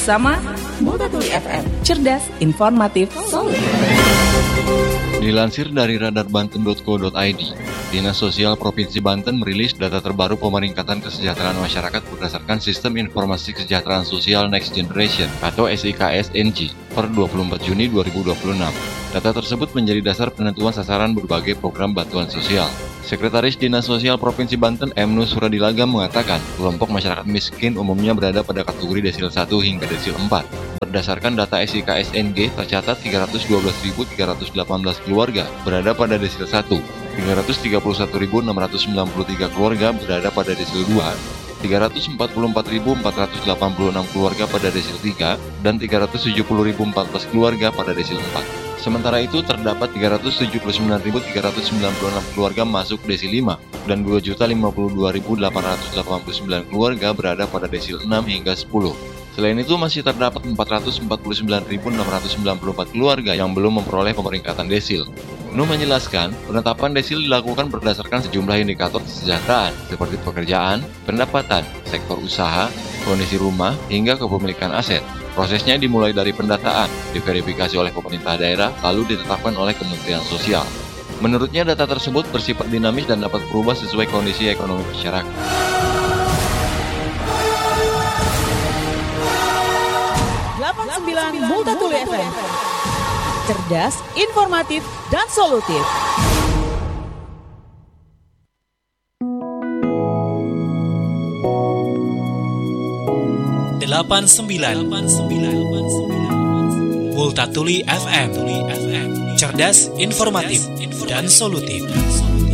bersama Multatuli FM, cerdas, informatif, solid. Dilansir dari radarbanten.co.id, Dinas Sosial Provinsi Banten merilis data terbaru pemeringkatan kesejahteraan masyarakat berdasarkan Sistem Informasi Kesejahteraan Sosial Next Generation atau SIKSNG per 24 Juni 2026. Data tersebut menjadi dasar penentuan sasaran berbagai program bantuan sosial. Sekretaris Dinas Sosial Provinsi Banten M. Suradilaga mengatakan, kelompok masyarakat miskin umumnya berada pada kategori desil 1 hingga desil 4. Berdasarkan data SIKSNG, tercatat 312.318 keluarga berada pada desil 1, 331.693 keluarga berada pada desil 2, 344.486 keluarga pada desil 3, dan 370.014 keluarga pada desil 4. Sementara itu, terdapat 379.396 keluarga masuk desil 5 dan 2.052.889 keluarga berada pada desil 6 hingga 10. Selain itu, masih terdapat 449.694 keluarga yang belum memperoleh pemeringkatan desil. Nuh menjelaskan, penetapan desil dilakukan berdasarkan sejumlah indikator kesejahteraan seperti pekerjaan, pendapatan, sektor usaha, kondisi rumah, hingga kepemilikan aset. Prosesnya dimulai dari pendataan, diverifikasi oleh pemerintah daerah, lalu ditetapkan oleh Kementerian Sosial. Menurutnya, data tersebut bersifat dinamis dan dapat berubah sesuai kondisi ekonomi masyarakat. Multatuli FM, cerdas, informatif, dan solutif. Multatuli FM, cerdas, informatif, dan solutif.